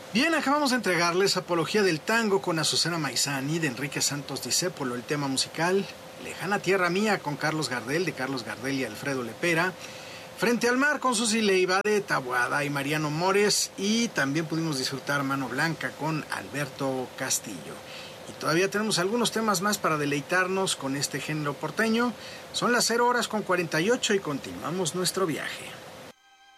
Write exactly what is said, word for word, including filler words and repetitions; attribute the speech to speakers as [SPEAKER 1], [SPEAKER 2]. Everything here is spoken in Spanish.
[SPEAKER 1] Bien, acabamos de entregarles Apología del Tango con Azucena Maizani de Enrique Santos Discépolo, el tema musical Lejana Tierra Mía con Carlos Gardel de Carlos Gardel y Alfredo Lepera, Frente al Mar con Susi Leiva de Taboada y Mariano Mores, y también pudimos disfrutar Mano Blanca con Alberto Castillo. Y todavía tenemos algunos temas más para deleitarnos con este género porteño. Son las cero horas con cuarenta y ocho y continuamos nuestro viaje.